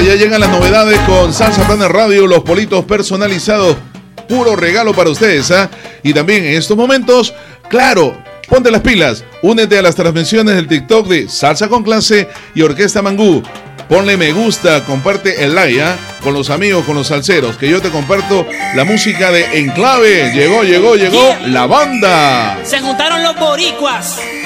Recuerde, ya llegan las novedades con Salsa Planet Radio, los politos personalizados, puro regalo para ustedes, ¿ah? Y también en estos momentos, claro, ponte las pilas, únete a las transmisiones del TikTok de Salsa con Clase y Orquesta Mangú. Ponle me gusta, comparte el like, ¿ah? Con los amigos, con los salseros, que yo te comparto la música de Enclave. Llegó la banda. Se juntaron los boricuas.